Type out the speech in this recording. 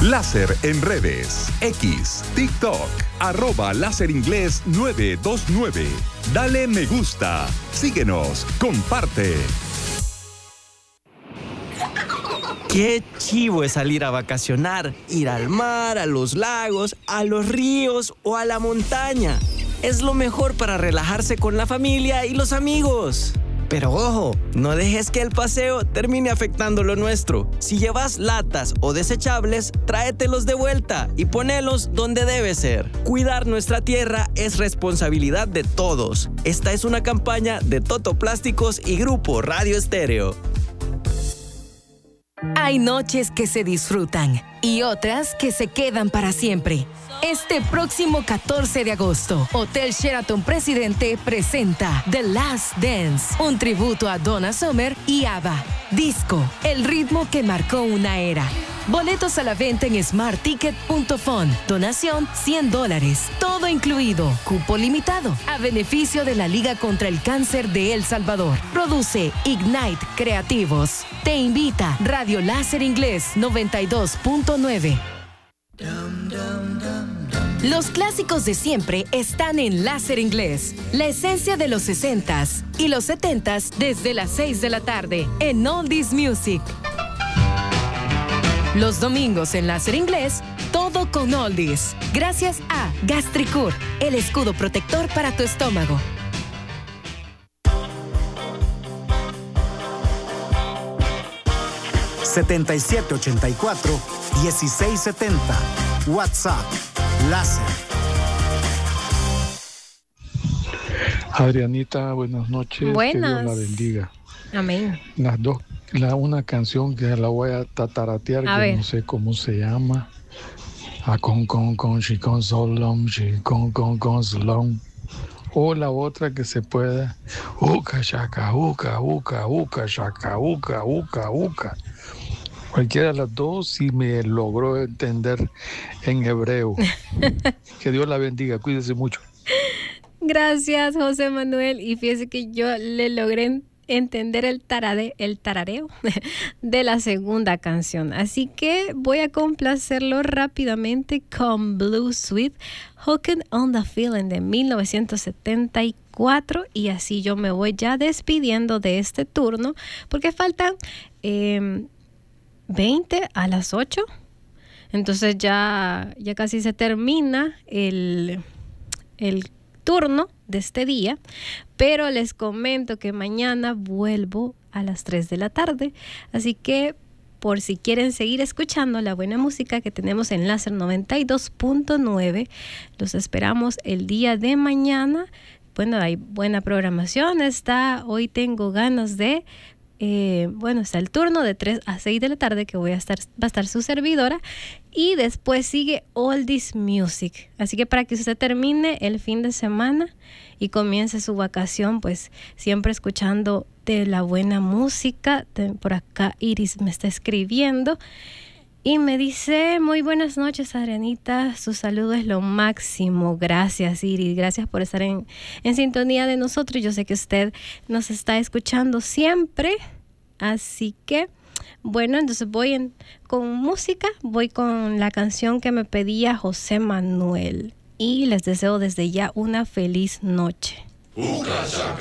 Láser en redes, X, TikTok, @LáserInglés929. Dale me gusta, síguenos, comparte. Qué chivo es salir a vacacionar, ir al mar, a los lagos, a los ríos o a la montaña. Es lo mejor para relajarse con la familia y los amigos. Pero ojo, no dejes que el paseo termine afectando lo nuestro. Si llevas latas o desechables, tráetelos de vuelta y ponelos donde debe ser. Cuidar nuestra tierra es responsabilidad de todos. Esta es una campaña de Toto Plásticos y Grupo Radio Estéreo. Hay noches que se disfrutan y otras que se quedan para siempre. Este próximo 14 de agosto, Hotel Sheraton Presidente presenta The Last Dance, un tributo a Donna Summer y ABBA. Disco, el ritmo que marcó una era. Boletos a la venta en smartticket.fun. Donación $100. Todo incluido. Cupo limitado. A beneficio de la Liga contra el Cáncer de El Salvador. Produce Ignite Creativos. Te invita Radio Láser Inglés 92.9. Los clásicos de siempre están en Láser Inglés. La esencia de los 60s y los 70s desde las 6 de la tarde en Oldies Music. Los domingos en Láser Inglés, todo con Oldies. Gracias a Gastricur, el escudo protector para tu estómago. ...7784-1670... WhatsApp Láser. Adrianita, buenas noches. Buenas. Que Dios la bendiga. Amén. Una canción que la voy a tataratear, que no sé cómo se llama. Con solom, solom. O la otra que se pueda. Uka, shaka, uka, uka, uka, shaka, uka, uka, uka. Cualquiera de las dos, si me logró entender en hebreo. Que Dios la bendiga, cuídese mucho. Gracias, José Manuel. Y fíjese que yo le logré entender el tarareo de la segunda canción. Así que voy a complacerlo rápidamente con Blue Sweet, Hookin' on the Feeling de 1974. Y así yo me voy ya despidiendo de este turno, porque faltan 20 a las 8. Entonces ya casi se termina el turno de este día, pero les comento que mañana vuelvo a las 3 de la tarde, así que por si quieren seguir escuchando la buena música que tenemos en Láser 92.9, los esperamos el día de mañana. Bueno, hay buena programación, hoy tengo ganas de está el turno de 3 a 6 de la tarde que va a estar su servidora, y después sigue Oldies Music. Así que para que usted termine el fin de semana y comience su vacación, pues siempre escuchando de la buena música. Por acá Iris me está escribiendo y me dice: muy buenas noches, Adrianita, su saludo es lo máximo. Gracias, Iris, gracias por estar en sintonía de nosotros. Yo sé que usted nos está escuchando siempre, así que bueno, entonces con música, voy con la canción que me pedía José Manuel, y les deseo desde ya una feliz noche.